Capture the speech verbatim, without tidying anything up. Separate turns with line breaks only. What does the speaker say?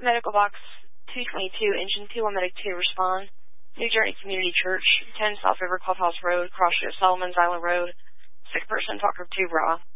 Medical Box two twenty-two, Engine two one Medic two, respond. New Journey Community Church, ten South River Clubhouse Road, Crossroads, Solomon's Island Road. Sick person, talk group two, Bra.